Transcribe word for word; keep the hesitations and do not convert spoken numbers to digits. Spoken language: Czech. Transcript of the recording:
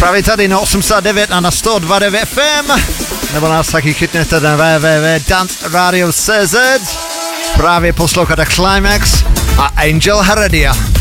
Právě tady na osmdesát devět a na sto dva devět F M, nebo nás taky chytnete na w w w tečka dance radio tečka c z. Právě posloucháte Climax a Angel Heredia.